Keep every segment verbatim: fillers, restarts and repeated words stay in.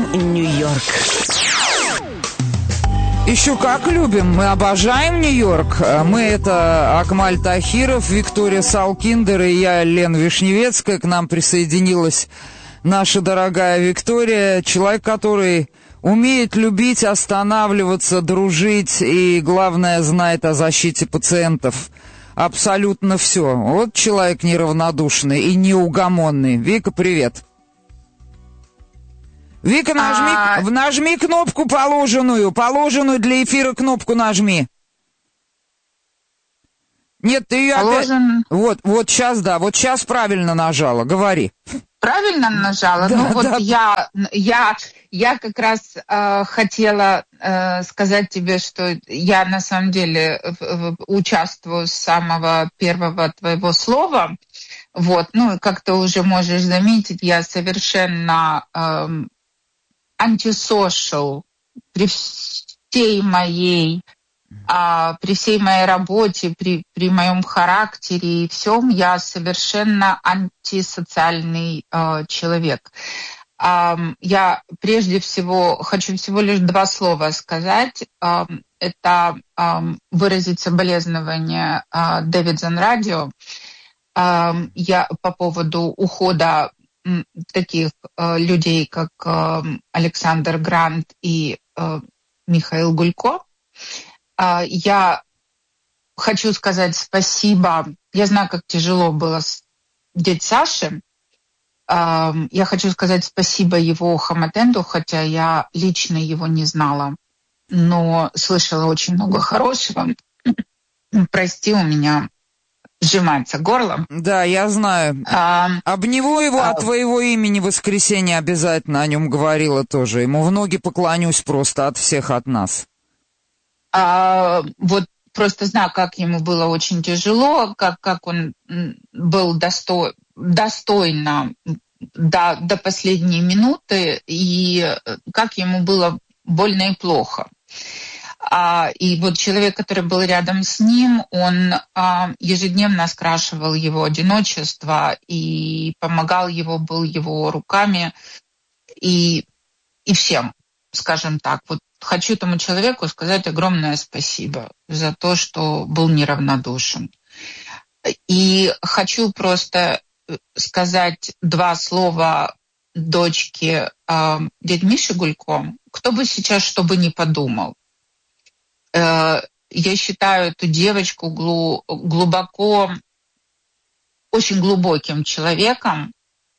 Нью-Йорк. Еще как любим, мы обожаем Нью-Йорк. Мы — это Акмаль Тахиров, Виктория Салкиндер и я, Лена Вишневецкая. К нам присоединилась наша дорогая Виктория, человек, который умеет любить, останавливаться, дружить и, главное, знает о защите пациентов. Абсолютно все. Вот человек неравнодушный и неугомонный. Вика, привет. Вика, нажми, а... нажми кнопку положенную, положенную для эфира кнопку нажми. Нет, ты ее Положен... опять... Вот, вот сейчас, да, вот сейчас правильно нажала, говори. Правильно нажала? Да, ну да. Вот я, я, я как раз э, хотела э, сказать тебе, что я на самом деле участвую с самого первого твоего слова. Вот, ну, как ты уже можешь заметить, я совершенно... Э, антисошал при всей моей, а, при всей моей работе, при, при моем характере и всем, я совершенно антисоциальный а, человек. А, я прежде всего хочу всего лишь два слова сказать. А, это а, выразить соболезнования а, Дэвидсон Радио. А, я по поводу ухода таких э, людей, как э, Александр Грант и э, Михаил Гулько. Э, я хочу сказать спасибо. Я знаю, как тяжело было с дядей Саше. Э, я хочу сказать спасибо его Хаматенду, хотя я лично его не знала, но слышала очень много хорошего. Прости, у меня... сжимается горло. Да, я знаю. А, Об него его, а, от твоего имени в воскресенье обязательно о нем говорила тоже. Ему в ноги поклонюсь просто от всех, от нас. А, вот просто знаю, как ему было очень тяжело, как, как он был достой, достойно до, до последней минуты, и как ему было больно и плохо. А, и вот человек, который был рядом с ним, он а, ежедневно скрашивал его одиночество и помогал его, был его руками и, и всем, скажем так. Вот хочу этому человеку сказать огромное спасибо за то, что был неравнодушен. И хочу просто сказать два слова дочке а, дяди Миши Гулько. Кто бы сейчас что бы ни подумал. Я считаю эту девочку глубоко, очень глубоким человеком.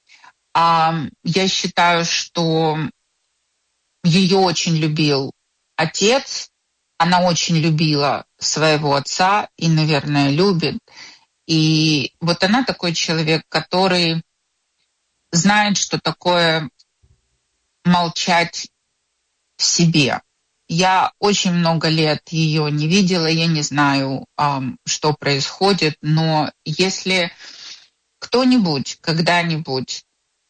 Я считаю, что ее очень любил отец, она очень любила своего отца и, наверное, любит. И вот она такой человек, который знает, что такое молчать в себе. Я очень много лет ее не видела, я не знаю, что происходит, но если кто-нибудь когда-нибудь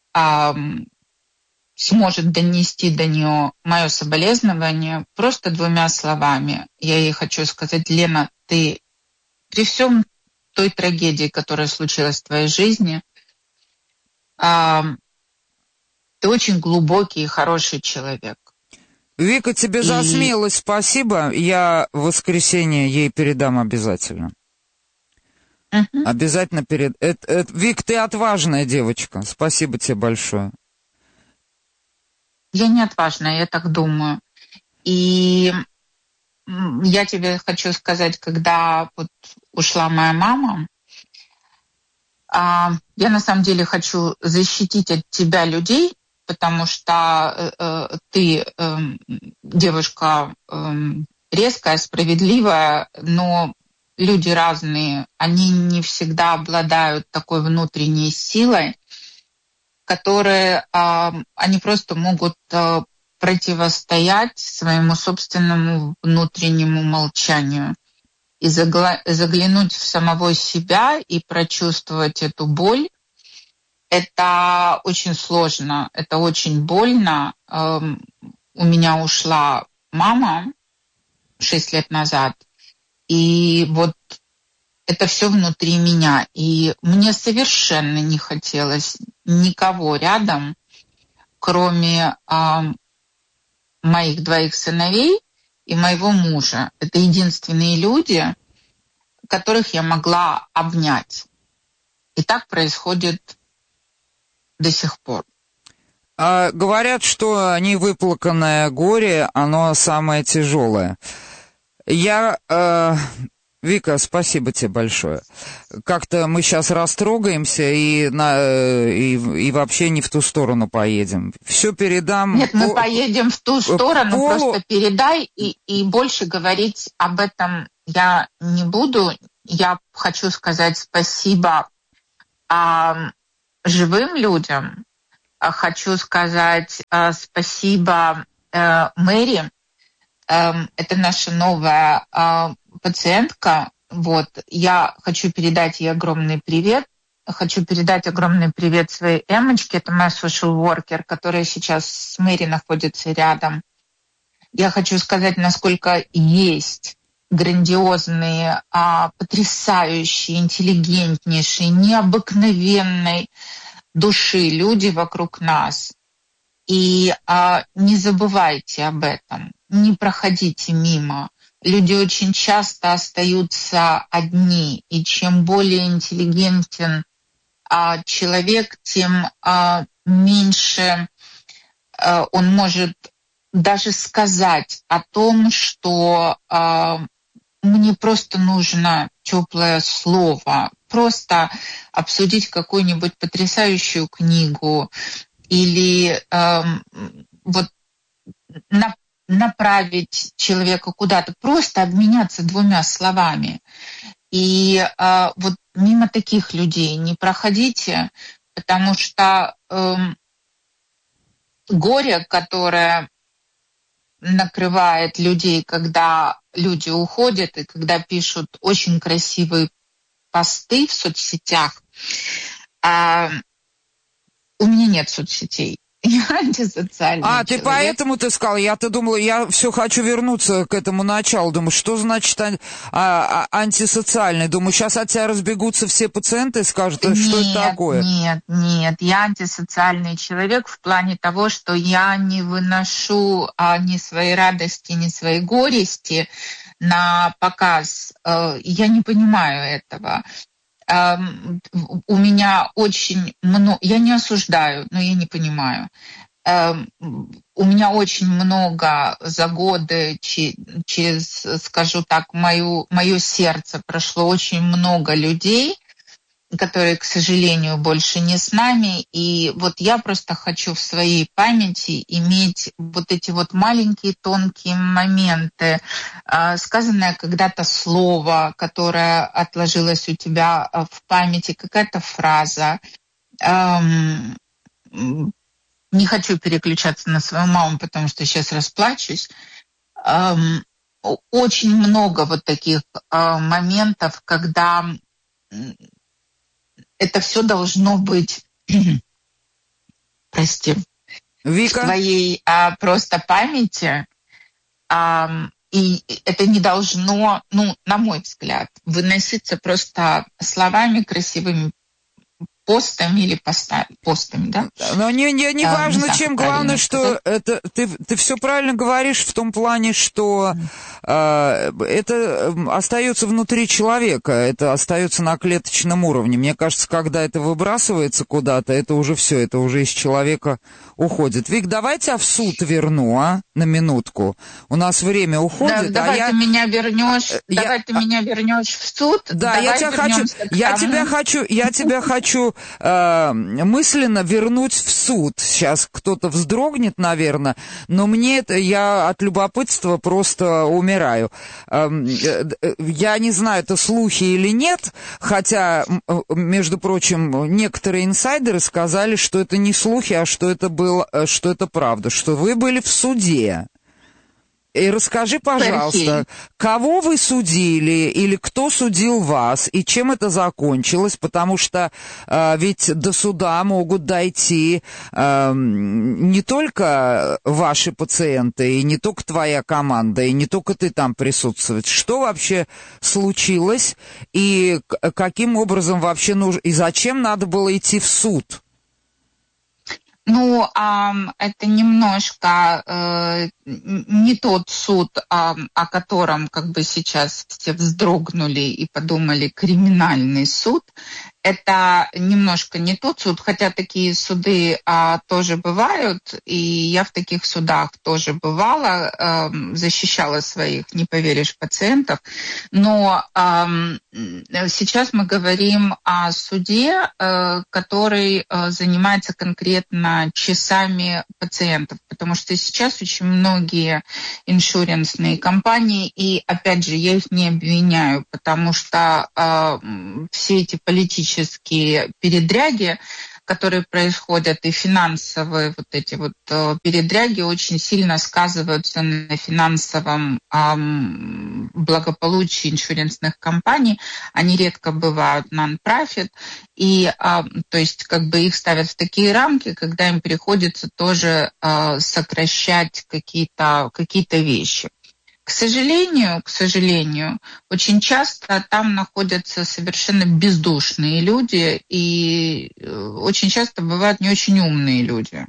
сможет донести до нее мое соболезнование, просто двумя словами, я ей хочу сказать: Лена, ты при всем той трагедии, которая случилась в твоей жизни, ты очень глубокий и хороший человек. Вика, тебе за смелость спасибо. Я в воскресенье ей передам обязательно. Uh-huh. Обязательно перед... Это, это... Вик, ты отважная девочка. Спасибо тебе большое. Я не отважная, я так думаю. И я тебе хочу сказать, когда вот ушла моя мама, я на самом деле хочу защитить от тебя людей, потому что э, ты э, девушка э, резкая, справедливая, но люди разные, они не всегда обладают такой внутренней силой, которые э, они просто могут э, противостоять своему собственному внутреннему молчанию и загла- заглянуть в самого себя и прочувствовать эту боль. Это очень сложно, это очень больно. Эм, у меня ушла мама шесть лет назад, и вот это все внутри меня. И мне совершенно не хотелось никого рядом, кроме э, моих двоих сыновей и моего мужа. Это единственные люди, которых я могла обнять. И так происходит до сих пор. А говорят, что невыплаканное горе, оно самое тяжелое. Я... Э... Вика, спасибо тебе большое. Как-то мы сейчас растрогаемся и, на, и, и вообще не в ту сторону поедем. Все передам. Нет, мы по, поедем в ту сторону, полу... просто передай, и, и больше говорить об этом я не буду. Я хочу сказать спасибо а, живым людям. Хочу сказать а, спасибо а, Мэри. А, это наша новая... А, пациентка, вот, я хочу передать ей огромный привет. Хочу передать огромный привет своей Эммочке, это моя social worker, которая сейчас с Мэри находится рядом. Я хочу сказать, насколько есть грандиозные, потрясающие, интеллигентнейшие, необыкновенной души люди вокруг нас. И не забывайте об этом, не проходите мимо. Люди очень часто остаются одни, и чем более интеллигентен а, человек, тем а, меньше а, он может даже сказать о том, что а, мне просто нужно теплое слово, просто обсудить какую-нибудь потрясающую книгу или а, вот на направить человека куда-то, просто обменяться двумя словами. И э, вот мимо таких людей не проходите, потому что э, горе, которое накрывает людей, когда люди уходят и когда пишут очень красивые посты в соцсетях, э, у меня нет соцсетей. Я антисоциальный А, человек. ты поэтому ты сказал, я-то думала, я все хочу вернуться к этому началу. Думаю, что значит а, а, антисоциальный? Думаю, сейчас от тебя разбегутся все пациенты и скажут, нет, что это такое? Нет, нет, я антисоциальный человек в плане того, что я не выношу а, ни своей радости, ни своей горести на показ. Я не понимаю этого. У меня очень много, я не осуждаю, но я не понимаю. У меня очень много за годы, через, скажу так, мою, мое сердце прошло очень много людей, которые, к сожалению, больше не с нами. И вот я просто хочу в своей памяти иметь вот эти вот маленькие тонкие моменты. Сказанное когда-то слово, которое отложилось у тебя в памяти, какая-то фраза. Не хочу переключаться на свою маму, потому что сейчас расплачусь. Очень много вот таких моментов, когда... Это все должно быть, прости, Вика? в твоей а, просто памяти. А, и это не должно, ну, на мой взгляд, выноситься просто словами красивыми, постами или поста, постами, да? Но не, не, не важно, а, не чем, главное, что это, ты, ты все правильно говоришь в том плане, что э, это остается внутри человека, это остается на клеточном уровне. Мне кажется, когда это выбрасывается куда-то, это уже все, это уже из человека уходит. Вик, давай тебя в суд верну, а, на минутку. У нас время уходит. Да, а давай я... ты меня вернешь, я... давай ты меня вернешь в суд. Да, я тебя хочу, я тебя хочу, я тебя хочу э, мысленно вернуть в суд. Сейчас кто-то вздрогнет, наверное, но мне это, я от любопытства просто умираю. Э, э, я не знаю, это слухи или нет, хотя, между прочим, некоторые инсайдеры сказали, что это не слухи, а что это было, что это правда, что вы были в суде. И расскажи, пожалуйста, кого вы судили или кто судил вас и чем это закончилось, потому что э, ведь до суда могут дойти э, не только ваши пациенты и не только твоя команда и не только ты там присутствовать. Что вообще случилось и каким образом вообще нужно и зачем надо было идти в суд? Ну, это немножко не тот суд, о котором как бы сейчас все вздрогнули и подумали криминальный суд. Это немножко не тот суд, хотя такие суды а, тоже бывают, и я в таких судах тоже бывала, а, защищала своих, не поверишь, пациентов. Но а, сейчас мы говорим о суде, а, который а, занимается конкретно часами пациентов, потому что сейчас очень многие иншуренсные компании, и опять же, я их не обвиняю, потому что а, все эти политические передряги, которые происходят, и финансовые вот эти вот передряги очень сильно сказываются на финансовом эм, благополучии иншуренсных компаний. Они редко бывают non-profit, и э, то есть как бы их ставят в такие рамки, когда им приходится тоже э, сокращать какие-то, какие-то вещи. К сожалению, к сожалению, очень часто там находятся совершенно бездушные люди, и очень часто бывают не очень умные люди,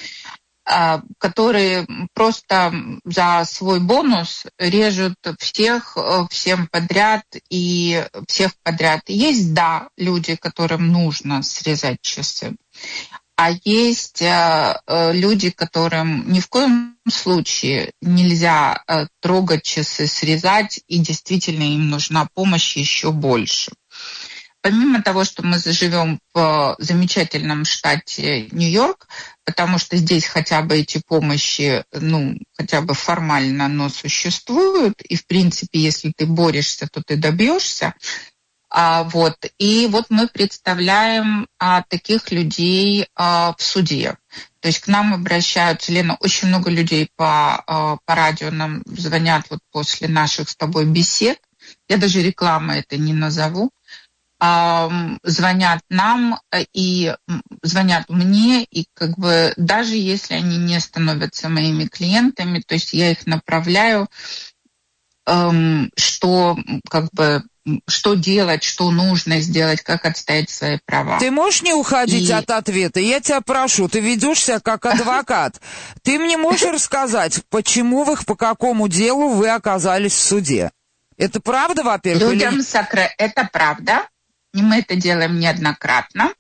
которые просто за свой бонус режут всех, всем подряд и всех подряд. Есть, да, люди, которым нужно срезать часы. А есть э, люди, которым ни в коем случае нельзя э, трогать часы, срезать, и действительно им нужна помощь еще больше. Помимо того, что мы заживем в замечательном штате Нью-Йорк, потому что здесь хотя бы эти помощи, ну, хотя бы формально, но существуют, и, в принципе, если ты борешься, то ты добьешься. А, вот. И вот мы представляем а, таких людей а, в суде. То есть к нам обращаются, Лена, очень много людей по, а, по радио нам звонят вот после наших с тобой бесед. Я даже рекламой это не назову. А, звонят нам и звонят мне, и как бы даже если они не становятся моими клиентами, то есть я их направляю, эм, что как бы что делать, что нужно сделать, как отстоять свои права. Ты можешь не уходить и... от ответа? Я тебя прошу, ты ведешься как адвокат. Ты мне можешь рассказать, почему вы, по какому делу вы оказались в суде? Это правда, во-первых? Людям или... сокра... Это правда. И мы это делаем неоднократно.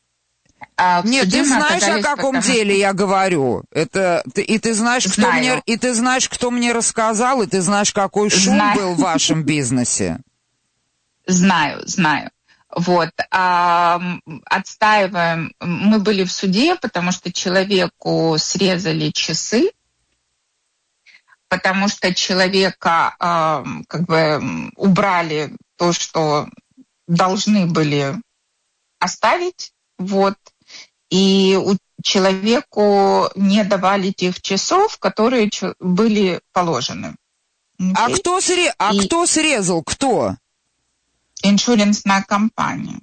А Нет, ты знаешь, о каком потому... деле я говорю. Это ты, и ты знаешь, кто Знаю. мне, и ты знаешь, кто мне рассказал, и ты знаешь, какой шум Знаю. был в вашем бизнесе. Знаю, знаю. Вот. А, отстаиваем. Мы были в суде, потому что человеку срезали часы, потому что человека а, как бы убрали то, что должны были оставить. Вот. И у человеку не давали тех часов, которые были положены. Okay? А, кто, сре... а И... кто срезал? Кто? Иншуренсная компания.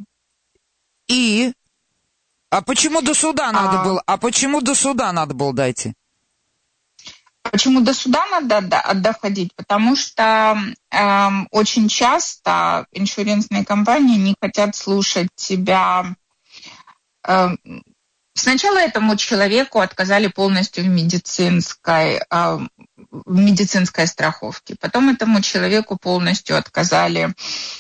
И? А почему до суда надо а... было? А почему до суда надо было дойти? Почему до суда надо доходить? Потому что э, очень часто иншуренсные компании не хотят слушать тебя. Э, сначала этому человеку отказали полностью в медицинской, э, в медицинской страховке. Потом этому человеку полностью отказали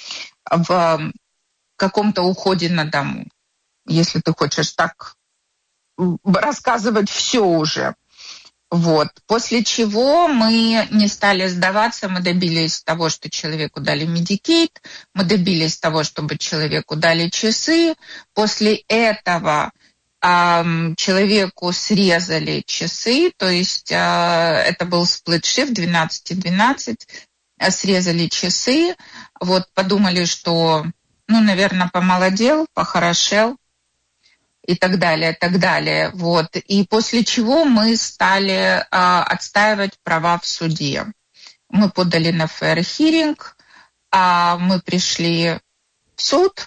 в каком-то уходе на дому. Если ты хочешь так рассказывать все уже. Вот. После чего мы не стали сдаваться, мы добились того, что человеку дали Medicaid, мы добились того, чтобы человеку дали часы. После этого э, человеку срезали часы, то есть э, это был сплит-шифт двенадцать двенадцать, срезали часы, вот, подумали, что, ну, наверное, помолодел, похорошел, и так далее, так далее. Вот. И после чего мы стали а, отстаивать права в суде. Мы подали на fair hearing, а мы пришли в суд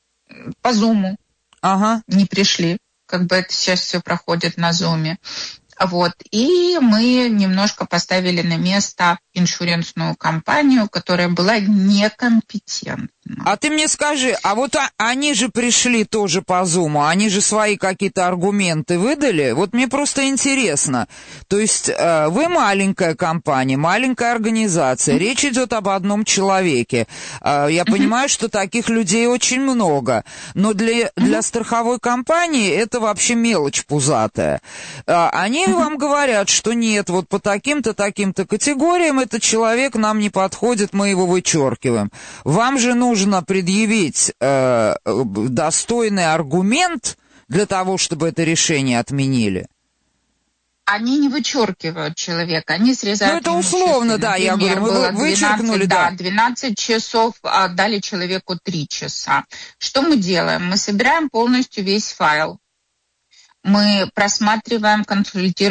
по Zoom. Ага. Не пришли. Как бы это сейчас все проходит на Zoom. Вот. И мы немножко поставили на место иншуренсную компанию, которая была некомпетентна. А ты мне скажи, а вот а, они же пришли тоже по Зуму, они же свои какие-то аргументы выдали? Вот мне просто интересно. То есть э, вы маленькая компания, маленькая организация, mm-hmm. речь идет об одном человеке. Э, я mm-hmm. понимаю, что таких людей очень много, но для, mm-hmm. для страховой компании это вообще мелочь пузатая. Э, они mm-hmm. вам говорят, что нет, вот по таким-то, таким-то категориям этот человек нам не подходит, мы его вычеркиваем. Вам же нужно нужно предъявить э, достойный аргумент для того, чтобы это решение отменили. Они не вычеркивают человека, они срезают. Ну, это условно, да, Например, я говорю, мы было вычеркнули, да. да. двенадцать часов, а дали человеку три часа. Что мы делаем? Мы собираем полностью весь файл. Мы просматриваем, консультируем